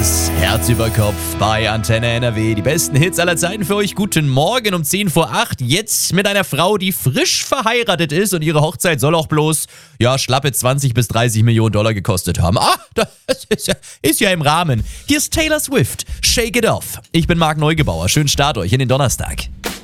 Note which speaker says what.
Speaker 1: ist Herz über Kopf bei Antenne NRW. Die besten Hits aller Zeiten für euch. Guten Morgen um 10 vor 8. Jetzt mit einer Frau, die frisch verheiratet ist und ihre Hochzeit soll auch bloß, schlappe 20 bis 30 Millionen Dollar gekostet haben. Das ist ja im Rahmen. Hier ist Taylor Swift. Shake it off. Ich bin Marc Neugebauer. Schönen Start euch in den Donnerstag.